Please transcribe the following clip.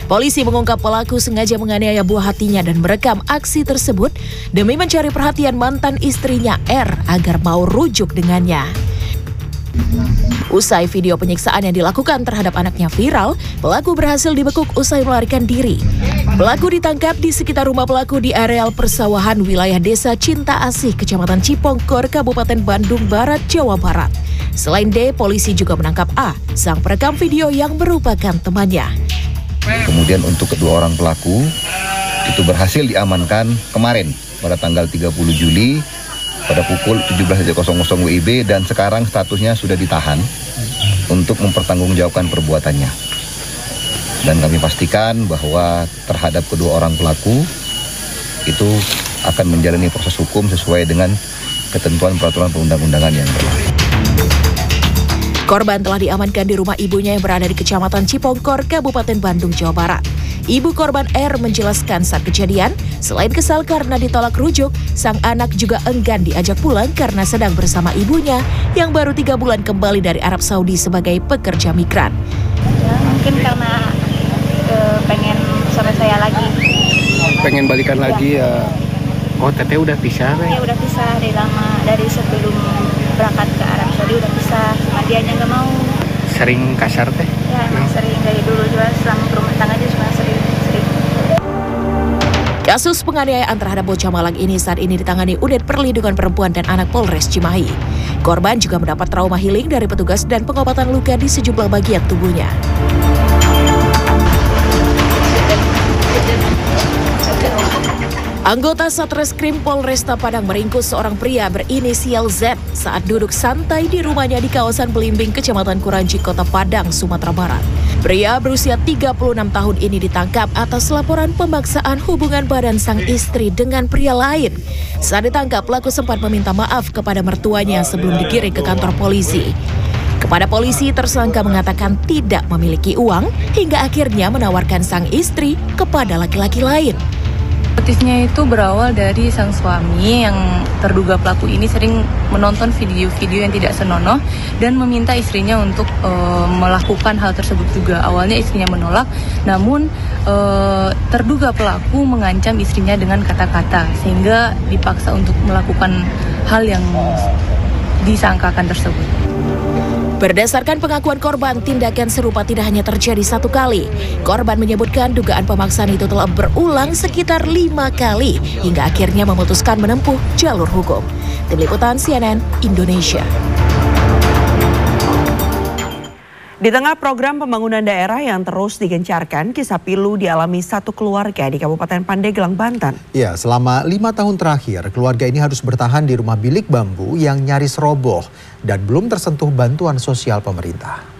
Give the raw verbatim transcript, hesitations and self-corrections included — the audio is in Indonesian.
Polisi mengungkap pelaku sengaja menganiaya buah hatinya dan merekam aksi tersebut demi mencari perhatian mantan istrinya R agar mau rujuk dengannya. Usai video penyiksaan yang dilakukan terhadap anaknya viral, pelaku berhasil dibekuk usai melarikan diri. Pelaku ditangkap di sekitar rumah pelaku di areal persawahan wilayah Desa Cinta Asih, Kecamatan Cipongkor, Kabupaten Bandung Barat, Jawa Barat. Selain D, polisi juga menangkap A, sang perekam video yang merupakan temannya. Kemudian untuk kedua orang pelaku itu berhasil diamankan kemarin pada tanggal tiga puluh Juli pada pukul tujuh belas W I B dan sekarang statusnya sudah ditahan untuk mempertanggungjawabkan perbuatannya. Dan kami pastikan bahwa terhadap kedua orang pelaku itu akan menjalani proses hukum sesuai dengan ketentuan peraturan perundang-undangan yang berlaku. Korban telah diamankan di rumah ibunya yang berada di Kecamatan Cipongkor, Kabupaten Bandung, Jawa Barat. Ibu korban R menjelaskan saat kejadian, selain kesal karena ditolak rujuk, sang anak juga enggan diajak pulang karena sedang bersama ibunya yang baru tiga bulan kembali dari Arab Saudi sebagai pekerja migran. Ya, mungkin karena e, pengen sama saya lagi. Pengen balikan lagi ya. Oh, teteh udah pisah kan? Ya udah pisah dari lama, dari sebelum berangkat ke Arab Saudi udah pisah, cuma dianya nggak mau. Sering kasar teh? Ya emang sering, dari dulu juga selama berumah tangga aja cuma sering, sering. Kasus penganiayaan terhadap bocah malang ini saat ini ditangani Unit Perlindungan Perempuan dan Anak Polres Cimahi. Korban juga mendapat trauma healing dari petugas dan pengobatan luka di sejumlah bagian tubuhnya. Anggota Satreskrim Polresta Padang meringkus seorang pria berinisial Z saat duduk santai di rumahnya di kawasan Belimbing, Kecamatan Kuranji, Kota Padang, Sumatera Barat. Pria berusia tiga puluh enam tahun ini ditangkap atas laporan pemaksaan hubungan badan sang istri dengan pria lain. Saat ditangkap, pelaku sempat meminta maaf kepada mertuanya sebelum digiring ke kantor polisi. Kepada polisi, tersangka mengatakan tidak memiliki uang hingga akhirnya menawarkan sang istri kepada laki-laki lain. Motifnya itu berawal dari sang suami yang terduga pelaku ini sering menonton video-video yang tidak senonoh dan meminta istrinya untuk e, melakukan hal tersebut juga. Awalnya istrinya menolak, namun e, terduga pelaku mengancam istrinya dengan kata-kata sehingga dipaksa untuk melakukan hal yang disangkakan tersebut. Berdasarkan pengakuan korban, tindakan serupa tidak hanya terjadi satu kali. Korban menyebutkan dugaan pemaksaan itu telah berulang sekitar lima kali hingga akhirnya memutuskan menempuh jalur hukum. Tim Liputan C N N Indonesia. Di tengah program pembangunan daerah yang terus digencarkan, kisah pilu dialami satu keluarga di Kabupaten Pandeglang, Banten. Ya, selama lima tahun terakhir, keluarga ini harus bertahan di rumah bilik bambu yang nyaris roboh dan belum tersentuh bantuan sosial pemerintah.